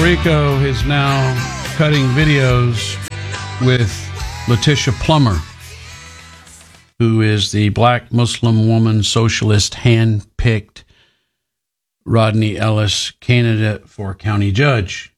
Rico is now cutting videos with Letitia Plummer, who is the black Muslim woman socialist hand-picked Rodney Ellis candidate for county judge.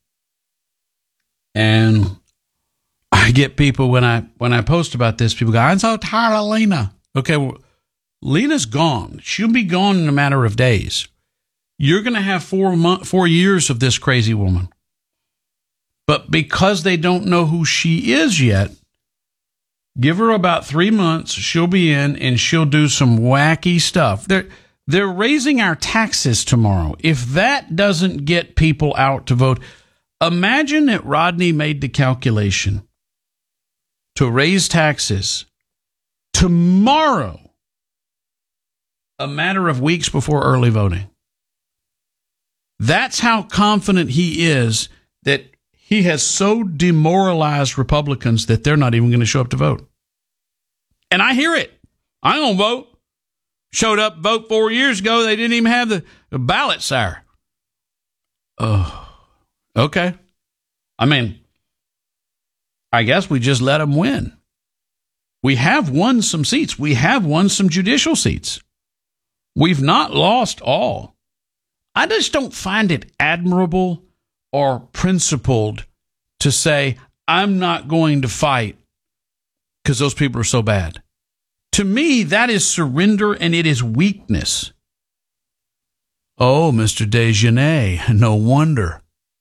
And I get people when I post about this, people go, I'm so tired of Lena. Okay, well, Lena's gone. She'll be gone in a matter of days. You're going to have 4 years of this crazy woman. But because they don't know who she is yet, give her about 3 months, she'll be in and she'll do some wacky stuff. They're raising our taxes tomorrow. If that doesn't get people out to vote, imagine that Rodney made the calculation to raise taxes tomorrow, a matter of weeks before early voting. That's how confident he is that he has so demoralized Republicans that they're not even going to show up to vote. And I hear it. I don't vote. Showed up vote 4 years ago. They didn't even have the ballot, sir. Oh, okay. I mean, I guess we just let them win. We have won some seats. We have won some judicial seats. We've not lost all. I just don't find it admirable or principled to say, I'm not going to fight because those people are so bad. To me, that is surrender and it is weakness. Oh, Mr. Desjardins, no wonder.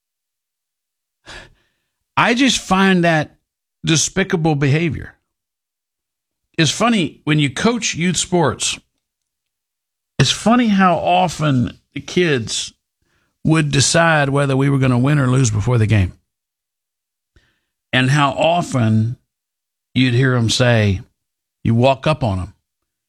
I just find that despicable behavior. It's funny, when you coach youth sports, it's funny how often the kids would decide whether we were going to win or lose before the game. And how often you'd hear them say, you walk up on them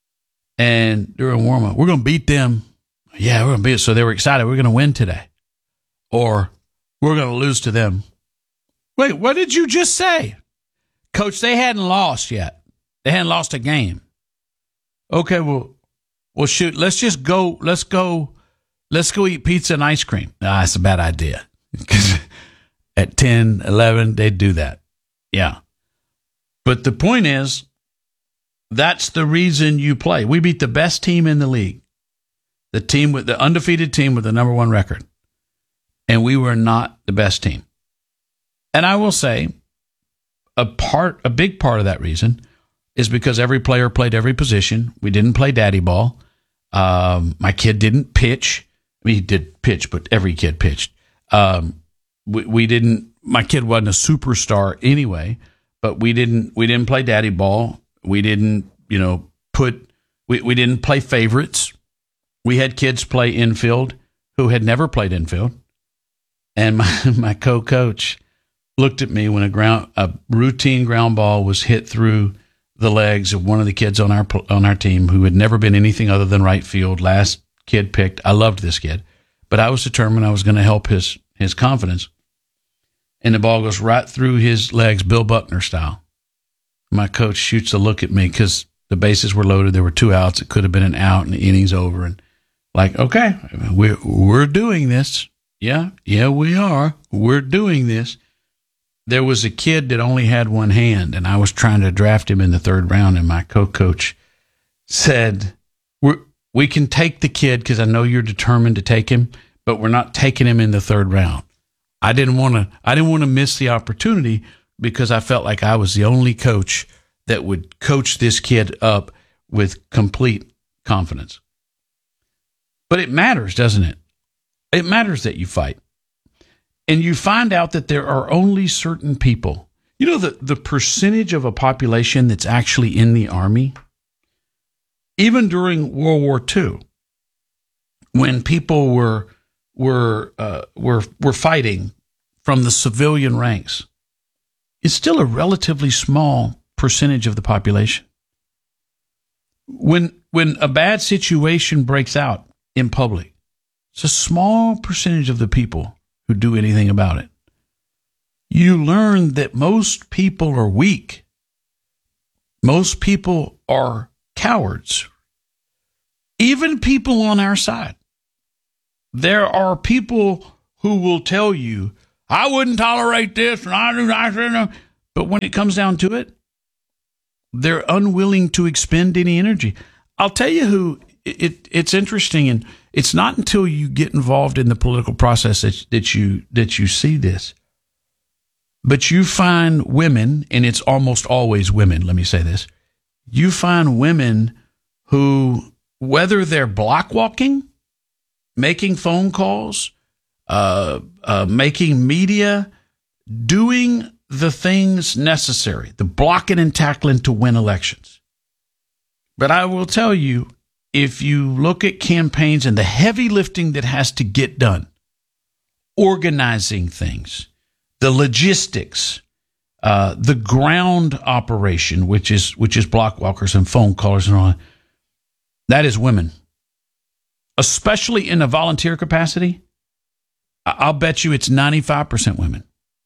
and during warm-up, we're going to beat them. Yeah, we're going to beat it. So they were excited. We're going to win today. Or we're going to lose to them. Wait, what did you just say? Coach, they hadn't lost yet. They hadn't lost a game. Okay, well, shoot, let's go eat pizza and ice cream. Nah, that's a bad idea. At 10, 11, they'd do that. Yeah. But the point is, that's the reason you play. We beat the best team in the league, the undefeated team with the number 1 record. And we were not the best team. And I will say, a big part of that reason is because every player played every position. We didn't play daddy ball. My kid didn't pitch. I mean, he did pitch, but every kid pitched. We didn't. My kid wasn't a superstar anyway, but we didn't play daddy ball. We didn't, we didn't play favorites. We had kids play infield who had never played infield, and my co-coach looked at me when a routine ground ball was hit through the legs of one of the kids on our team who had never been anything other than right field. Last kid picked. I loved this kid, but I was determined I was going to help his confidence. And the ball goes right through his legs, Bill Buckner style. My coach shoots a look at me because the bases were loaded. There were 2 outs. It could have been an out and the inning's over. And like, okay, we're doing this. Yeah, we are. We're doing this. There was a kid that only had one hand, and I was trying to draft him in the 3rd round, and my co-coach said, we can take the kid because I know you're determined to take him, but we're not taking him in the 3rd round. I didn't want to miss the opportunity because I felt like I was the only coach that would coach this kid up with complete confidence. But it matters, doesn't it? It matters that you fight. And you find out that there are only certain people. You know, the percentage of a population that's actually in the Army, even during World War II, when people were fighting from the civilian ranks, it's still a relatively small percentage of the population. When a bad situation breaks out in public, it's a small percentage of the people who do anything about it. You learn that most people are weak. Most people are cowards. Even people on our side. There are people who will tell you, I wouldn't tolerate this. But when it comes down to it, they're unwilling to expend any energy. I'll tell you who, it's interesting, and it's not until you get involved in the political process that you see this. But you find women, and it's almost always women, let me say this. You find women who, whether they're block walking, making phone calls, making media, doing the things necessary, the blocking and tackling to win elections. But I will tell you, if you look at campaigns and the heavy lifting that has to get done, organizing things, the logistics, the ground operation, which is block walkers and phone callers and all that is women. Especially in a volunteer capacity, I'll bet you it's 95% women.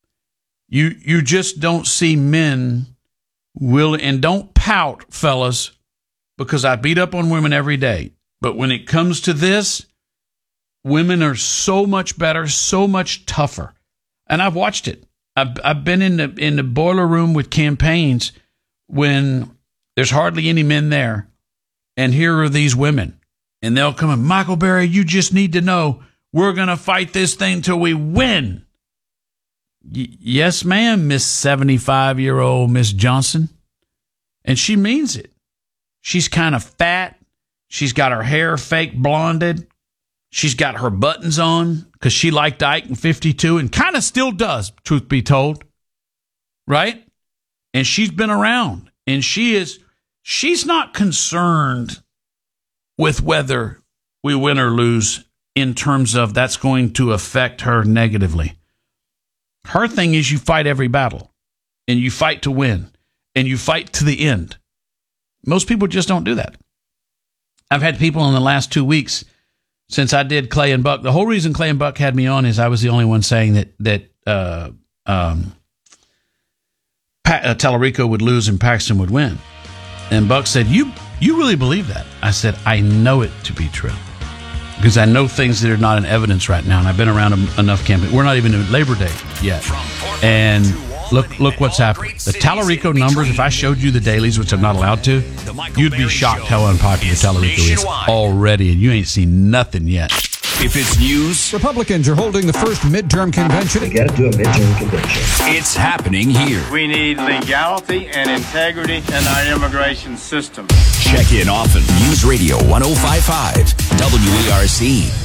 You just don't see men willing, and don't pout, fellas, because I beat up on women every day. But when it comes to this, women are so much better, so much tougher. And I've watched it. I've been in the boiler room with campaigns when there's hardly any men there, and here are these women, and they'll come in, Michael Berry, you just need to know we're going to fight this thing till we win. Yes, ma'am, Miss 75-year-old Miss Johnson. And she means it. She's kind of fat. She's got her hair fake blonded. She's got her buttons on because she liked Ike in 52 and kind of still does, truth be told. Right? And she's been around. And she's not concerned with whether we win or lose in terms of that's going to affect her negatively. Her thing is you fight every battle, and you fight to win, and you fight to the end. Most people just don't do that. I've had people in the last 2 weeks since I did Clay and Buck. The whole reason Clay and Buck had me on is I was the only one saying that Tallarico would lose and Paxton would win. And Buck said, you really believe that? I said, I know it to be true. Because I know things that are not in evidence right now, and I've been around enough campaigns. We're not even in Labor Day yet. And look what's happened. The Tallarico numbers, if I showed you the dailies, which I'm not allowed to, you'd be shocked how unpopular Tallarico is already, and you ain't seen nothing yet. If it's news, Republicans are holding the first midterm convention. They got to do a midterm convention. It's happening here. We need legality and integrity in our immigration system. Check in often. News Radio 105.5 WERC.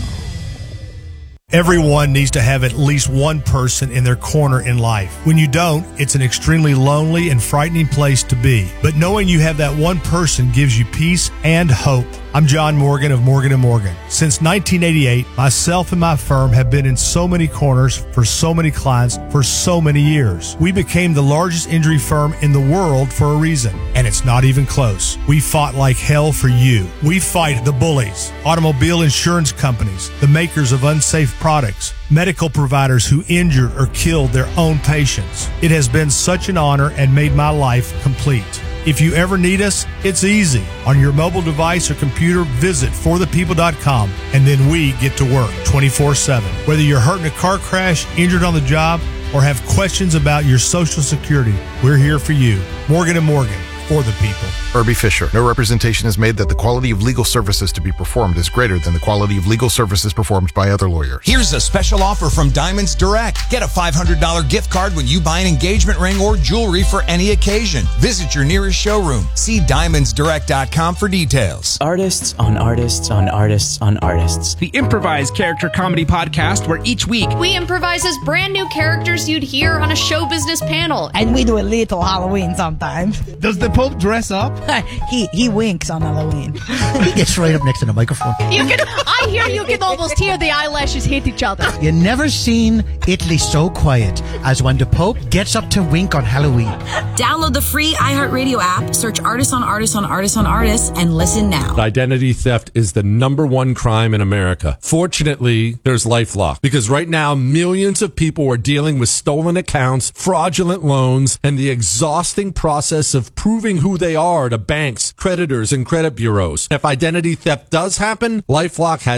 Everyone needs to have at least one person in their corner in life. When you don't, it's an extremely lonely and frightening place to be. But knowing you have that one person gives you peace and hope. I'm John Morgan of Morgan & Morgan. Since 1988, myself and my firm have been in so many corners for so many clients for so many years. We became the largest injury firm in the world for a reason, and it's not even close. We fought like hell for you. We fight the bullies, automobile insurance companies, the makers of unsafe products, medical providers who injured or killed their own patients. It has been such an honor and made my life complete. If you ever need us, it's easy. On your mobile device or computer, visit forthepeople.com, and then we get to work 24/7. Whether you're hurt in a car crash, injured on the job, or have questions about your Social Security, we're here for you. Morgan & Morgan, for the people. Irby Fisher. No representation is made that the quality of legal services to be performed is greater than the quality of legal services performed by other lawyers. Here's a special offer from Diamonds Direct. Get a $500 gift card when you buy an engagement ring or jewelry for any occasion. Visit your nearest showroom. See diamondsdirect.com for details. Artists on artists on artists on artists. The improvised character comedy podcast where each week we improvise as brand new characters you'd hear on a show business panel. And we do a little Halloween sometimes. Does the Pope dress up? He winks on Halloween. He gets right up next to the microphone. I hear you can almost hear the eyelashes hit each other. You never seen Italy so quiet as when the Pope gets up to wink on Halloween. Download the free iHeartRadio app, search Artists on Artists on Artists on Artists, and listen now. Identity theft is the #1 crime in America. Fortunately, there's LifeLock, because right now millions of people are dealing with stolen accounts, fraudulent loans, and the exhausting process of proving who they are to banks, creditors, and credit bureaus. If identity theft does happen, LifeLock has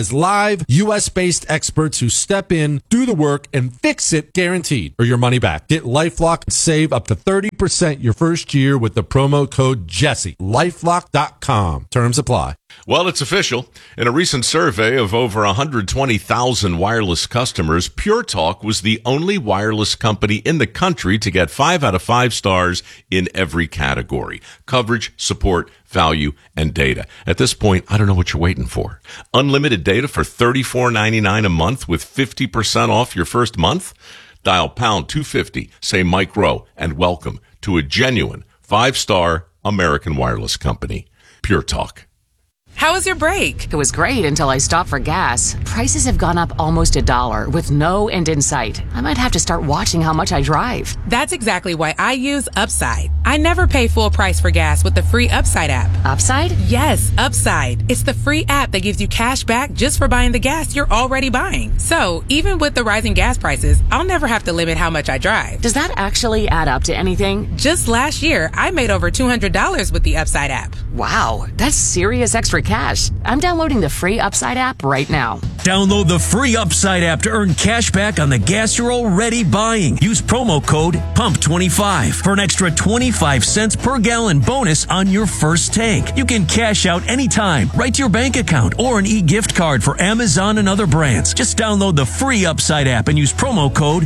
has live U.S.-based experts who step in, do the work, and fix it guaranteed, or your money back. Get LifeLock and save up to 30% your first year with the promo code Jesse. LifeLock.com. Terms apply. Well, it's official. In a recent survey of over 120,000 wireless customers, Pure Talk was the only wireless company in the country to get 5 out of 5 stars in every category: coverage, support, value, and data. At this point, I don't know what you're waiting for. Unlimited data for $34.99 a month with 50% off your first month? Dial pound 250, say Mike Rowe, and welcome to a genuine 5-star American wireless company. Pure Talk. How was your break? It was great until I stopped for gas. Prices have gone up almost $1 with no end in sight. I might have to start watching how much I drive. That's exactly why I use Upside. I never pay full price for gas with the free Upside app. Upside? Yes, Upside. It's the free app that gives you cash back just for buying the gas you're already buying. So, even with the rising gas prices, I'll never have to limit how much I drive. Does that actually add up to anything? Just last year, I made over $200 with the Upside app. Wow, that's serious extra cash. I'm downloading the free Upside app right now. Download the free Upside app to earn cash back on the gas you're already buying. Use promo code PUMP25 for an extra 25 cents per gallon bonus on your first tank. You can cash out anytime, right to your bank account, or an e-gift card for Amazon and other brands. Just download the free Upside app and use promo code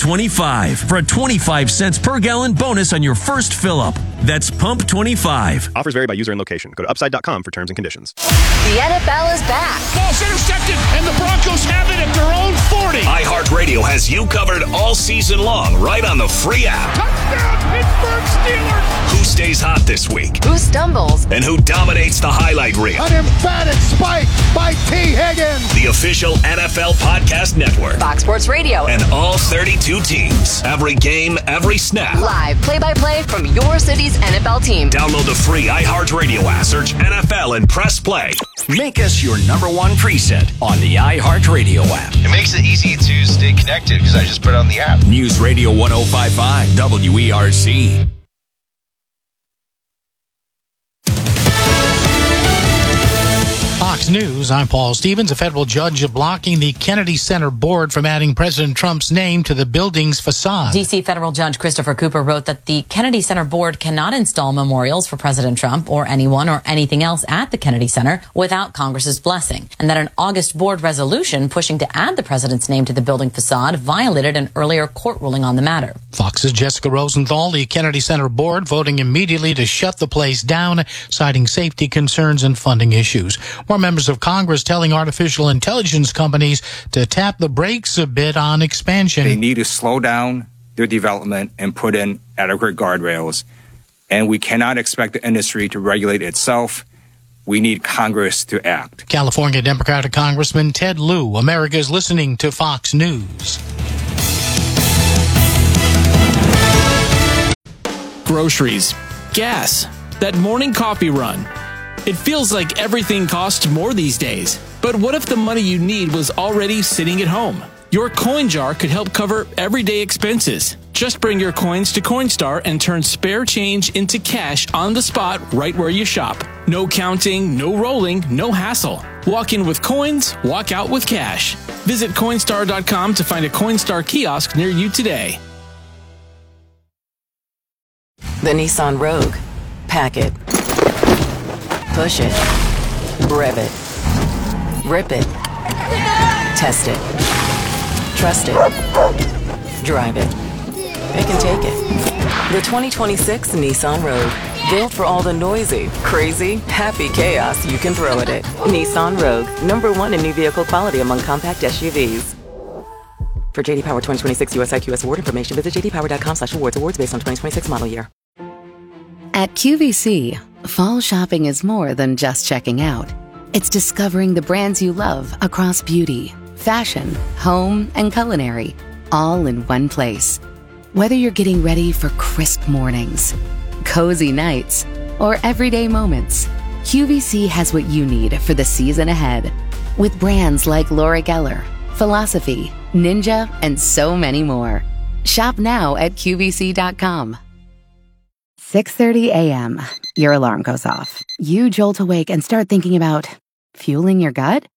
PUMP25 for a 25 cents per gallon bonus on your first fill-up. That's PUMP25. Offers vary by user and location. Go to upside.com for terms and conditions. The NFL is back. Ball's intercepted, and the Broncos have it at their own 40. iHeartRadio has you covered all season long, right on the free app. Touchdown, Pittsburgh Steelers. Who stays hot this week? Who stumbles? And who dominates the highlight reel? An emphatic spike by T. Higgins. The official NFL podcast network. Fox Sports Radio. And all 32 teams. Every game, every snap. Live play-by-play from your city's NFL team. Download the free iHeartRadio app. Search NFL and press play. Make us your #1 preset on the iHeartRadio app. It makes it easy to stay connected because I just put it on the app. News Radio 105.5 WERC. Fox News, I'm Paul Stevens. A federal judge blocking the Kennedy Center board from adding President Trump's name to the building's facade. D.C. federal judge Christopher Cooper wrote that the Kennedy Center board cannot install memorials for President Trump or anyone or anything else at the Kennedy Center without Congress's blessing, and that an August board resolution pushing to add the president's name to the building facade violated an earlier court ruling on the matter. Fox's Jessica Rosenthal, the Kennedy Center board voting immediately to shut the place down, citing safety concerns and funding issues. More members of Congress telling artificial intelligence companies to tap the brakes a bit on expansion. They need to slow down their development and put in adequate guardrails. And we cannot expect the industry to regulate itself. We need Congress to act. California Democratic Congressman Ted Lieu, America's listening to Fox News. Groceries, gas, that morning coffee run. It feels like everything costs more these days. But what if the money you need was already sitting at home? Your coin jar could help cover everyday expenses. Just bring your coins to Coinstar and turn spare change into cash on the spot right where you shop. No counting, no rolling, no hassle. Walk in with coins, walk out with cash. Visit Coinstar.com to find a Coinstar kiosk near you today. The Nissan Rogue. Pack it. Push it. Rev it. Rip it. Test it. Trust it. Drive it. It can take it. The 2026 Nissan Rogue. Built for all the noisy, crazy, happy chaos you can throw at it. Nissan Rogue. #1 in new vehicle quality among compact SUVs. For J.D. Power 2026 US IQS award information, visit jdpower.com/awards. Awards based on 2026 model year. At QVC, fall shopping is more than just checking out. It's discovering the brands you love across beauty, fashion, home, and culinary, all in one place. Whether you're getting ready for crisp mornings, cozy nights, or everyday moments, QVC has what you need for the season ahead. With brands like Laura Geller, Philosophy, Ninja, and so many more. Shop now at QVC.com. 6:30 a.m. Your alarm goes off. You jolt awake and start thinking about fueling your gut?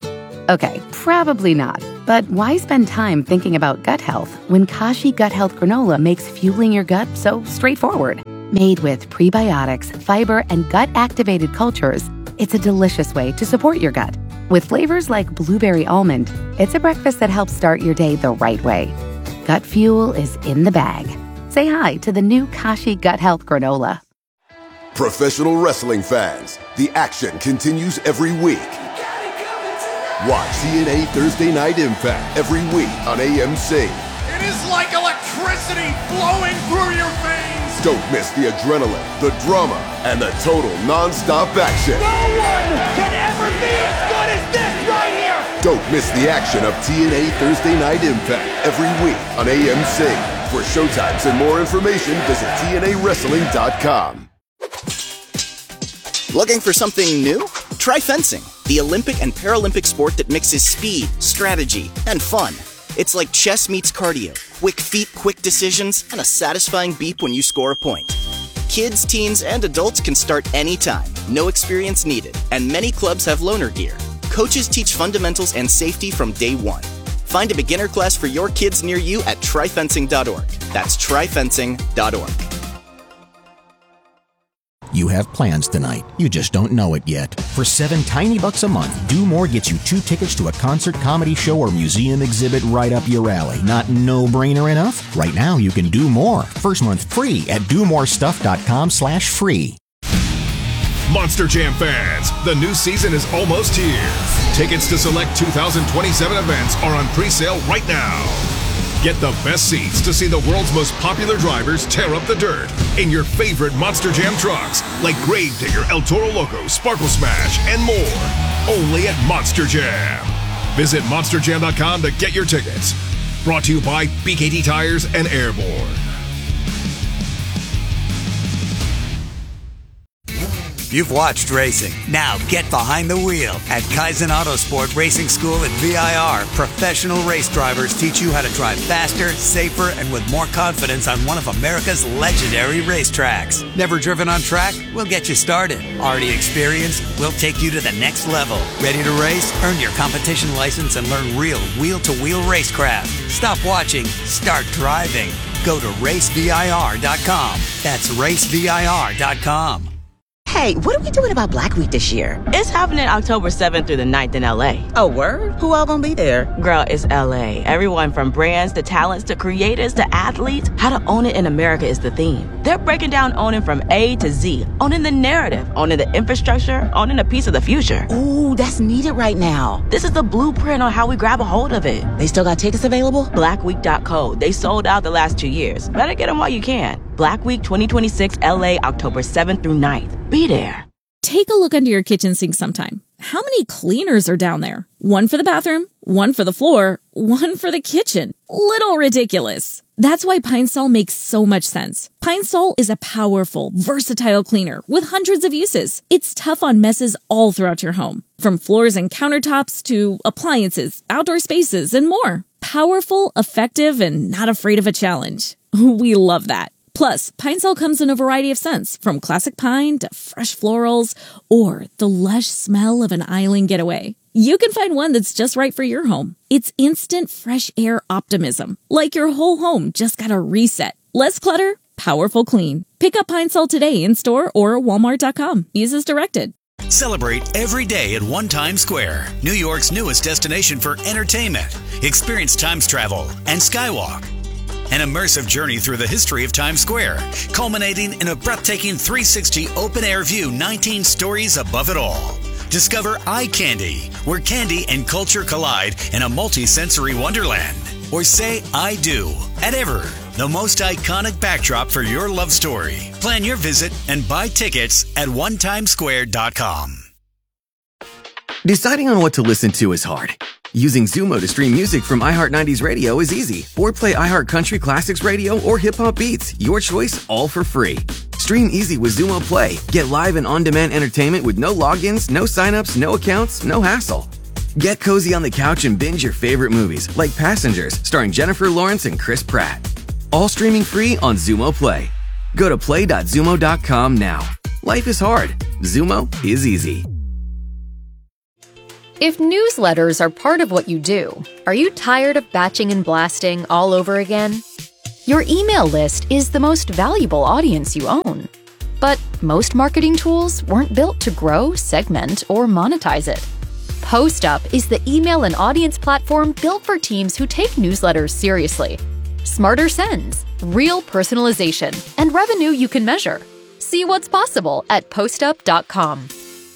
Okay, probably not. But why spend time thinking about gut health when Kashi Gut Health Granola makes fueling your gut so straightforward? Made with prebiotics, fiber, and gut-activated cultures, it's a delicious way to support your gut. With flavors like blueberry almond, it's a breakfast that helps start your day the right way. Gut fuel is in the bag. Say hi to the new Kashi Gut Health Granola. Professional wrestling fans, the action continues every week. Watch TNA Thursday Night Impact every week on AMC. It is like electricity flowing through your veins. Don't miss the adrenaline, the drama, and the total non-stop action. No one can ever be as good as this right here. Don't miss the action of TNA Thursday Night Impact every week on AMC. For showtimes and more information, visit TNAWrestling.com. Looking for something new? Try fencing, the Olympic and Paralympic sport that mixes speed, strategy, and fun. It's like chess meets cardio, quick feet, quick decisions, and a satisfying beep when you score a point. Kids, teens, and adults can start anytime, no experience needed, and many clubs have loaner gear. Coaches teach fundamentals and safety from day one. Find a beginner class for your kids near you at tryfencing.org. That's tryfencing.org. You have plans tonight. You just don't know it yet. For $7 tiny bucks a month, Do More gets you 2 tickets to a concert, comedy show, or museum exhibit right up your alley. Not no-brainer enough? Right now, you can do more. First month free at domorestuff.com/free. Monster Jam fans, the new season is almost here. Tickets to select 2027 events are on pre-sale right now. Get the best seats to see the world's most popular drivers tear up the dirt in your favorite Monster Jam trucks like Gravedigger, El Toro Loco, Sparkle Smash, and more. Only at Monster Jam. Visit monsterjam.com to get your tickets. Brought to you by BKT Tires and Airborne. You've watched racing. Now get behind the wheel. At Kaizen Autosport Racing School at VIR, professional race drivers teach you how to drive faster, safer, and with more confidence on one of America's legendary racetracks. Never driven on track? We'll get you started. Already experienced? We'll take you to the next level. Ready to race? Earn your competition license and learn real wheel-to-wheel racecraft. Stop watching. Start driving. Go to racevir.com. That's racevir.com. Hey, what are we doing about Black Week this year? It's happening October 7th through the 9th in LA. Oh, word? Who all gonna be there? Girl, it's LA. Everyone from brands to talents to creators to athletes. How to own it in America is the theme. They're breaking down owning from A to Z. Owning the narrative, owning the infrastructure, owning a piece of the future. Ooh, that's needed right now. This is the blueprint on how we grab a hold of it. They still got tickets available? Blackweek.co. They sold out the last 2 years. Better get them while you can. Black Week 2026 LA, October 7th through 9th. Be there. Take a look under your kitchen sink sometime. How many cleaners are down there? One for the bathroom, one for the floor, one for the kitchen. Little ridiculous. That's why Pine Sol makes so much sense. Pine Sol is a powerful, versatile cleaner with hundreds of uses. It's tough on messes all throughout your home, from floors and countertops to appliances, outdoor spaces, and more. Powerful, effective, and not afraid of a challenge. We love that. Plus, Pine Sol comes in a variety of scents, from classic pine to fresh florals, or the lush smell of an island getaway. You can find one that's just right for your home. It's instant fresh air optimism, like your whole home just got a reset. Less clutter, powerful clean. Pick up Pine Sol today in store or walmart.com. Use as directed. Celebrate every day at One Times Square, New York's newest destination for entertainment. Experience Times Travel and Skywalk. An immersive journey through the history of Times Square, culminating in a breathtaking 360 open-air view 19 stories above it all. Discover Eye Candy, where candy and culture collide in a multi-sensory wonderland. Or say I do at Ever, the most iconic backdrop for your love story. Plan your visit and buy tickets at onetimesquare.com. Deciding on what to listen to is hard. Using Xumo to stream music from iHeart 90s Radio is easy. Or play iHeart Country Classics Radio or Hip Hop Beats. Your choice, all for free. Stream easy with Xumo Play. Get live and on-demand entertainment with no logins, no signups, no accounts, no hassle. Get cozy on the couch and binge your favorite movies, like Passengers, starring Jennifer Lawrence and Chris Pratt. All streaming free on Xumo Play. Go to play.xumo.com now. Life is hard. Xumo is easy. If newsletters are part of what you do, are you tired of batching and blasting all over again? Your email list is the most valuable audience you own. But most marketing tools weren't built to grow, segment, or monetize it. PostUp is the email and audience platform built for teams who take newsletters seriously. Smarter sends, real personalization, and revenue you can measure. See what's possible at postup.com.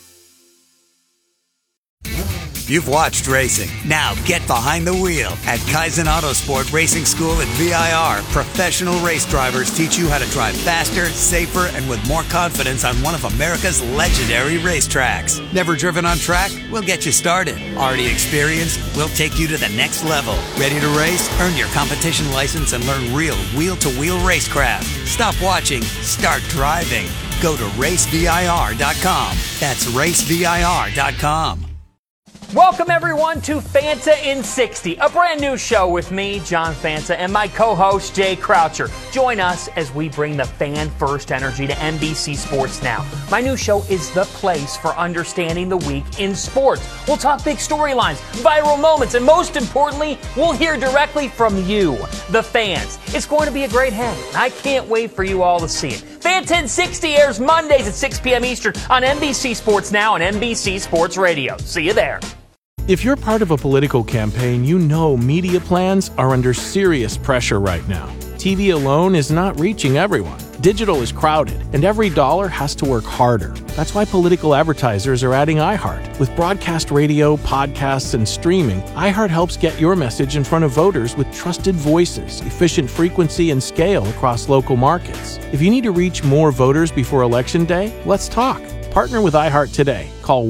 You've watched racing. Now get behind the wheel at Kaizen Autosport Racing School at VIR. Professional race drivers teach you how to drive faster, safer, and with more confidence on one of America's legendary racetracks. Never driven on track? We'll get you started. Already experienced? We'll take you to the next level. Ready to race? Earn your competition license and learn real wheel-to-wheel racecraft. Stop watching. Start driving. Go to racevir.com. That's racevir.com. Welcome, everyone, to Fanta in 60, a brand new show with me, John Fanta, and my co-host, Jay Croucher. Join us as we bring the fan-first energy to NBC Sports Now. My new show is the place for understanding the week in sports. We'll talk big storylines, viral moments, and most importantly, we'll hear directly from you, the fans. It's going to be a great hang. I can't wait for you all to see it. Fanta in 60 airs Mondays at 6 p.m. Eastern on NBC Sports Now and NBC Sports Radio. See you there. If you're part of a political campaign, you know media plans are under serious pressure right now. TV alone is not reaching everyone. Digital is crowded, and every dollar has to work harder. That's why political advertisers are adding iHeart. With broadcast radio, podcasts, and streaming, iHeart helps get your message in front of voters with trusted voices, efficient frequency, and scale across local markets. If you need to reach more voters before Election Day, let's talk. Partner with iHeart today. Call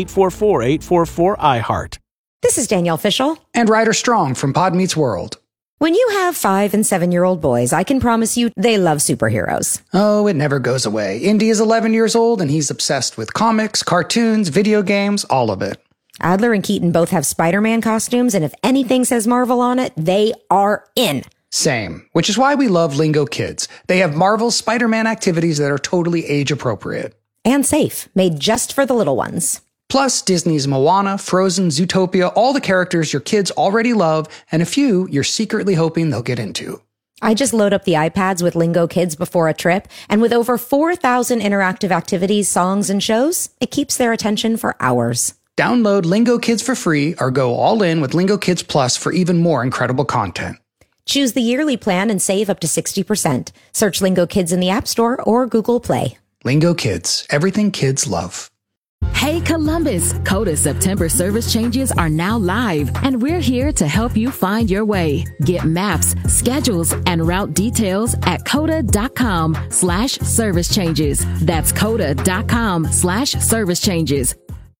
1-844-844-iHeart. This is Danielle Fishel. And Ryder Strong from Pod Meets World. When you have 5- and 7-year-old boys, I can promise you they love superheroes. Oh, it never goes away. Indy is 11 years old and he's obsessed with comics, cartoons, video games, all of it. Adler and Keaton both have Spider-Man costumes, and if anything says Marvel on it, they are in. Same, which is why we love Lingo Kids. They have Marvel's Spider-Man activities that are totally age-appropriate. And safe, made just for the little ones. Plus, Disney's Moana, Frozen, Zootopia, all the characters your kids already love, and a few you're secretly hoping they'll get into. I just load up the iPads with Lingo Kids before a trip, and with over 4,000 interactive activities, songs, and shows, it keeps their attention for hours. Download Lingo Kids for free or go all in with Lingo Kids Plus for even more incredible content. Choose the yearly plan and save up to 60%. Search Lingo Kids in the App Store or Google Play. Lingo Kids, everything kids love. Hey Columbus, Coda September service changes are now live, and we're here to help you find your way. Get maps, schedules, and route details at coda.com/service changes. That's coda.com/service changes.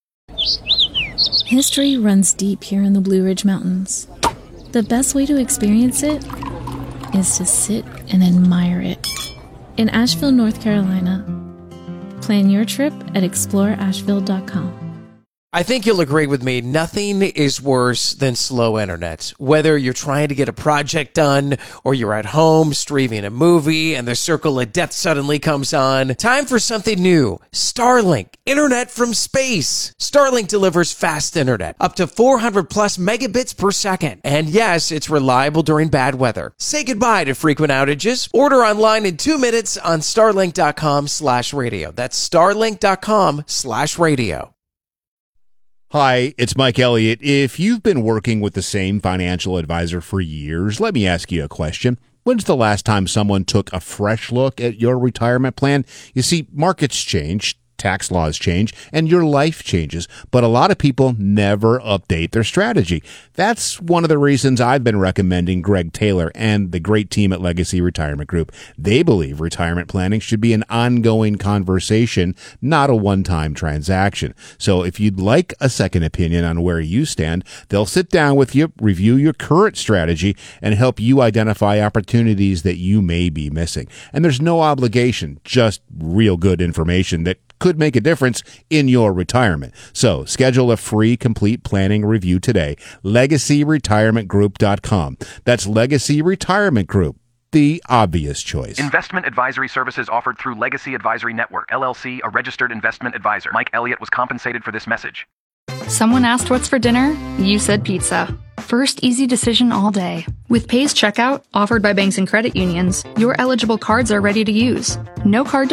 History runs deep here in the Blue Ridge Mountains. The best way to experience it is to sit and admire it. In Asheville, North Carolina, plan your trip at exploreasheville.com. I think you'll agree with me, nothing is worse than slow internet. Whether you're trying to get a project done or you're at home streaming a movie and the circle of death suddenly comes on, time for something new. Starlink, internet from space. Starlink delivers fast internet, up to 400 plus megabits per second. And yes, it's reliable during bad weather. Say goodbye to frequent outages. Order online in 2 minutes on starlink.com/radio. That's starlink.com/radio. Hi, it's Mike Elliott. If you've been working with the same financial advisor for years, let me ask you a question. When's the last time someone took a fresh look at your retirement plan? You see, markets change, tax laws change, and your life changes, but a lot of people never update their strategy. That's one of the reasons I've been recommending Greg Taylor and the great team at Legacy Retirement Group. They believe retirement planning should be an ongoing conversation, not a one-time transaction. So if you'd like a second opinion on where you stand, they'll sit down with you, review your current strategy, and help you identify opportunities that you may be missing. And there's no obligation, just real good information that could make a difference in your retirement. So schedule a free complete planning review today. LegacyRetirementGroup.com. That's Legacy Retirement Group, the obvious choice. Investment advisory services offered through Legacy Advisory Network, LLC, a registered investment advisor. Mike Elliott was compensated for this message. Someone asked what's for dinner? You said pizza. First easy decision all day. With Pay's checkout, offered by banks and credit unions, your eligible cards are ready to use. No card